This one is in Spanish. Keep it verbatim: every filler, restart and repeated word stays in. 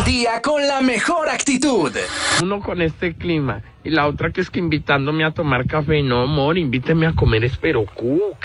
el día con la mejor actitud. Uno con este clima y la otra que es que invitándome a tomar café. No, amor, invíteme a comer esperocú.